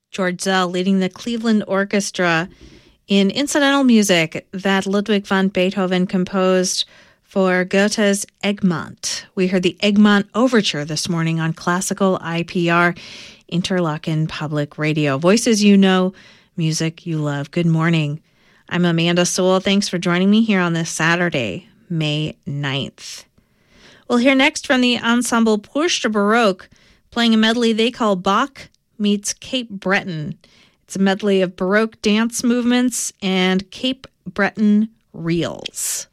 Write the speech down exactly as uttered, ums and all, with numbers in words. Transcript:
George Zell leading the Cleveland Orchestra in incidental music that Ludwig van Beethoven composed for Goethe's Egmont. We heard the Egmont Overture this morning on Classical I P R, Interlochen Public Radio. Voices you know, music you love. Good morning. I'm Amanda Sewell. Thanks for joining me here on this Saturday, May ninth. We'll hear next from the ensemble Pour de Baroque, playing a medley they call Bach meets Cape Breton. It's a medley of Baroque dance movements and Cape Breton reels.